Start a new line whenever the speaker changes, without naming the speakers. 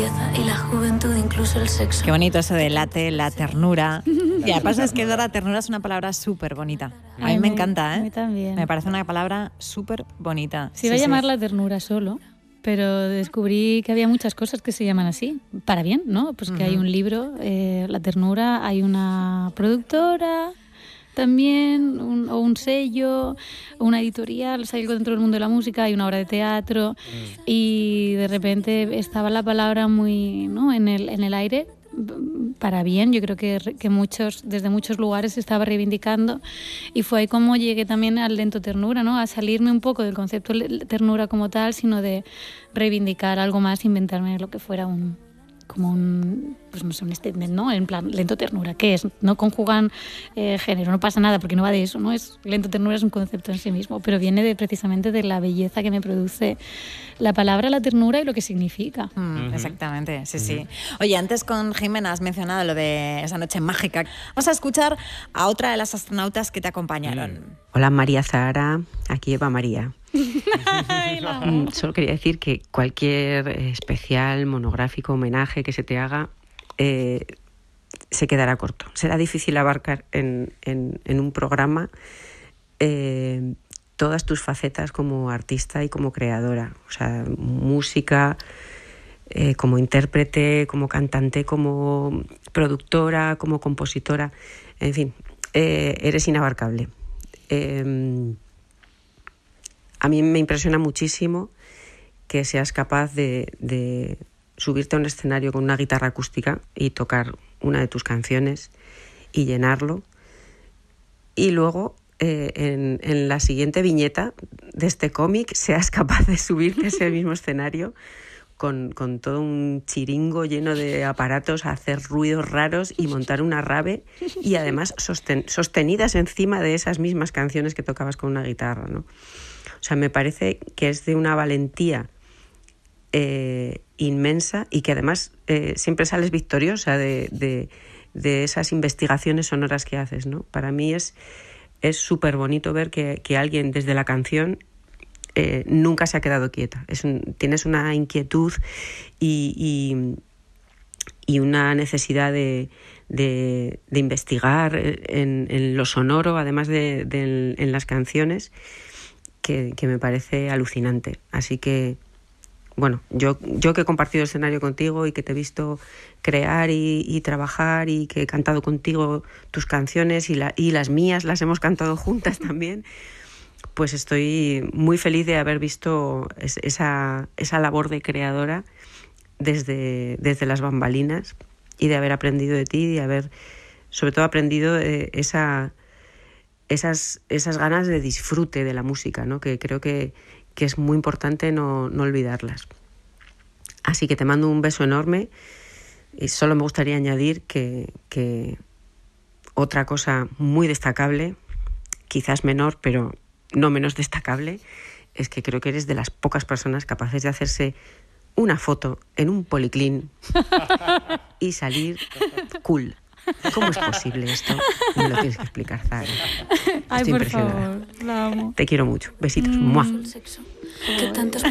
Y la juventud, incluso el sexo.
Qué bonito eso de late, la ternura. Y además es que la ternura es una palabra súper bonita. A mí me encanta, ¿eh?
A mí también.
Me parece una palabra súper bonita.
Se iba a llamar la ternura solo, pero descubrí que había muchas cosas que se llaman así, para bien, ¿no? Pues que hay un libro, La ternura, hay una productora también, o un sello, una editorial, hay algo dentro del mundo de la música, hay una obra de teatro, y de repente estaba la palabra muy, ¿no?, en el aire, para bien. Yo creo que muchos, desde muchos lugares se estaba reivindicando, y fue ahí como llegué también al lento ternura, ¿no?, a salirme un poco del concepto de ternura como tal, sino de reivindicar algo más, inventarme lo que fuera pues no sé, un statement, ¿no? En plan, lento ternura, ¿qué es? No conjugan género, no pasa nada porque no va de eso, ¿no? Lento ternura es un concepto en sí mismo, pero viene precisamente de la belleza que me produce la palabra, la ternura y lo que significa.
Exactamente, sí. Oye, antes con Jimena has mencionado lo de esa noche mágica. Vamos a escuchar a otra de las astronautas que te acompañaron.
Hola María Zahara, aquí Eva María. Solo quería decir que cualquier especial, monográfico, homenaje que se te haga se quedará corto. Será difícil abarcar en un programa todas tus facetas como artista y como creadora. O sea, música, como intérprete, como cantante, como productora, como compositora. En fin, eres inabarcable. A mí me impresiona muchísimo que seas capaz de subirte a un escenario con una guitarra acústica y tocar una de tus canciones y llenarlo. Y luego, en la siguiente viñeta de este cómic, seas capaz de subirte a ese mismo escenario con todo un chiringo lleno de aparatos, a hacer ruidos raros y montar una rave, y además sostenidas encima de esas mismas canciones que tocabas con una guitarra, ¿no? O sea, me parece que es de una valentía inmensa, y que además siempre sales victoriosa de esas investigaciones sonoras que haces, ¿no? Para mí es súper bonito ver que alguien desde la canción nunca se ha quedado quieta. Tienes una inquietud y una necesidad de investigar en lo sonoro, además en las canciones, que me parece alucinante. Así que, bueno, yo que he compartido escenario contigo y que te he visto crear y trabajar, y que he cantado contigo tus canciones y las mías las hemos cantado juntas también, pues estoy muy feliz de haber visto esa labor de creadora desde las bambalinas, y de haber aprendido de ti, y de haber sobre todo aprendido esas ganas de disfrute de la música, ¿no? Que creo que es muy importante no olvidarlas. Así que te mando un beso enorme, y solo me gustaría añadir que otra cosa muy destacable, quizás menor, pero no menos destacable, es que creo que eres de las pocas personas capaces de hacerse una foto en un policlín y salir cool. ¿Cómo es posible esto? Me lo tienes que explicar, Zahara.
Ay,
Estoy
por
impresionada.
favor, la amo.
Te quiero mucho. Besitos. ¡Mua!
El sexo. Que tantos